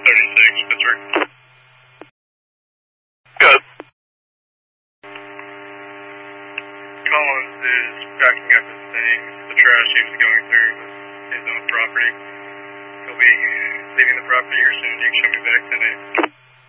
36, Pittsburgh. Good. Collins is backing up his thing. The trash he was going through was his own property. He'll be leaving the property here soon. You can show me back 10-8.